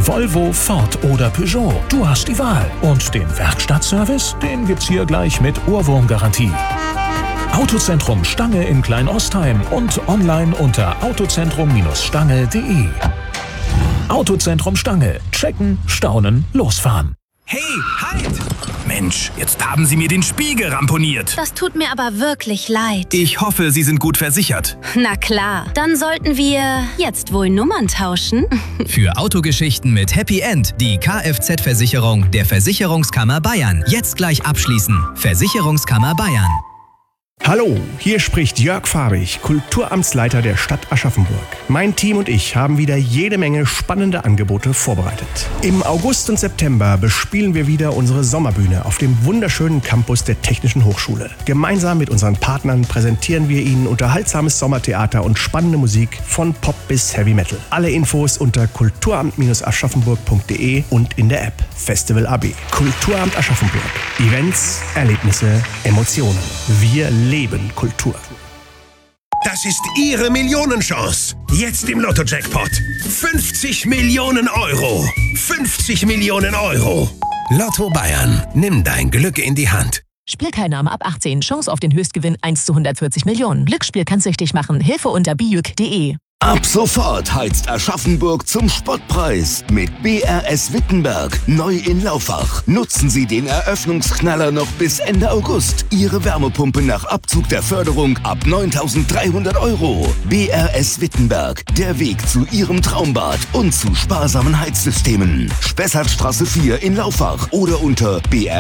Volvo, Ford oder Peugeot. Du hast die Wahl. Und den Werkstattservice, den gibt's hier gleich mit Ohrwurmgarantie. Autozentrum Stange in Kleinostheim und online unter autozentrum-stange.de. Autozentrum Stange. Checken, staunen, losfahren. Hey, halt! Mensch, jetzt haben Sie mir den Spiegel ramponiert. Das tut mir aber wirklich leid. Ich hoffe, Sie sind gut versichert. Na klar, dann sollten wir jetzt wohl Nummern tauschen. Für Autogeschichten mit Happy End die Kfz-Versicherung der Versicherungskammer Bayern. Jetzt gleich abschließen. Versicherungskammer Bayern. Hallo, hier spricht Jörg Farbig, Kulturamtsleiter der Stadt Aschaffenburg. Mein Team und ich haben wieder jede Menge spannende Angebote vorbereitet. Im August und September bespielen wir wieder unsere Sommerbühne auf dem wunderschönen Campus der Technischen Hochschule. Gemeinsam mit unseren Partnern präsentieren wir Ihnen unterhaltsames Sommertheater und spannende Musik von Pop bis Heavy Metal. Alle Infos unter kulturamt-aschaffenburg.de und in der App Festival AB. Kulturamt Aschaffenburg. Events, Erlebnisse, Emotionen. Wir leben Kultur. Das ist Ihre Millionenchance. Jetzt im Lotto-Jackpot. 50 Millionen Euro. 50 Millionen Euro. Lotto Bayern. Nimm dein Glück in die Hand. Spielteilnahme ab 18. Chance auf den Höchstgewinn 1 zu 140 Millionen. Glücksspiel kann süchtig machen. Hilfe unter bijuk.de. Ab sofort heizt Aschaffenburg zum Spottpreis mit BRS Wittenberg, neu in Laufach. Nutzen Sie den Eröffnungsknaller noch bis Ende August. Ihre Wärmepumpe nach Abzug der Förderung ab 9.300 €. BRS Wittenberg, der Weg zu Ihrem Traumbad und zu sparsamen Heizsystemen. Spessartstraße 4 in Laufach oder unter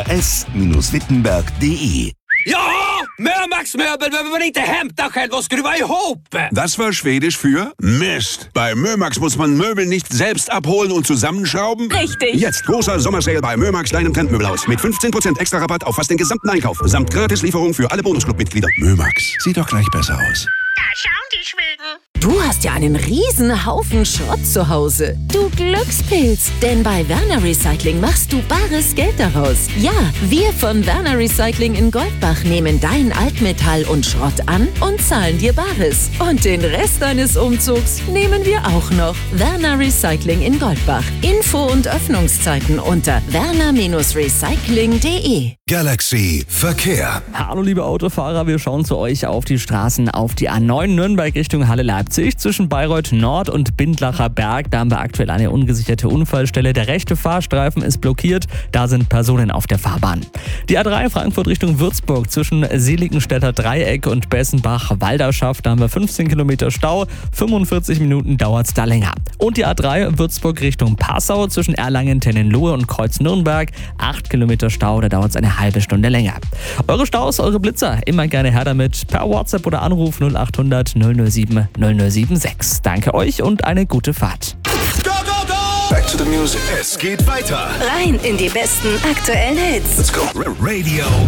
brs-wittenberg.de. Ja, Mömax-Möbel, wenn wir nicht hemdtachen, was skruva ihop. Das war Schwedisch für Mist. Bei Mömax muss man Möbel nicht selbst abholen und zusammenschrauben. Richtig. Jetzt großer Sommersale bei Mömax kleinem Trendmöbelhaus mit 15% extra Rabatt auf fast den gesamten Einkauf samt Gratislieferung für alle Bonusclub-Mitglieder. Mömax, sieht doch gleich besser aus. Da schauen die Schweden. Du hast ja einen riesen Haufen Schrott zu Hause. Du Glückspilz, denn bei Werner Recycling machst du bares Geld daraus. Ja, wir von Werner Recycling in Goldbach nehmen dein Altmetall und Schrott an und zahlen dir Bares. Und den Rest deines Umzugs nehmen wir auch noch. Werner Recycling in Goldbach. Info und Öffnungszeiten unter werner-recycling.de. Galaxy Verkehr. Hallo liebe Autofahrer, wir schauen zu euch auf die Straßen auf die A9 Nürnberg Richtung Halle-Leipzig zwischen Bayreuth Nord und Bindlacher Berg. Da haben wir aktuell eine ungesicherte Unfallstelle. Der rechte Fahrstreifen ist blockiert, da sind Personen auf der Fahrbahn. Die A3 Frankfurt Richtung Würzburg zwischen Seligenstädter Dreieck und Bessenbach-Walderschaft. Da haben wir 15 Kilometer Stau, 45 Minuten dauert es da länger. Und die A3 Würzburg Richtung Passau zwischen Erlangen-Tennenlohe und Kreuz-Nürnberg. 8 Kilometer Stau, da dauert es eine halbe Stunde länger. Eure Staus, eure Blitzer, immer gerne her damit. Per WhatsApp oder Anruf 0800 007 0076. Danke euch und eine gute Fahrt. Go, go, go! Back to the music. Es geht weiter. Rein in die besten aktuellen Hits. Let's go. Radio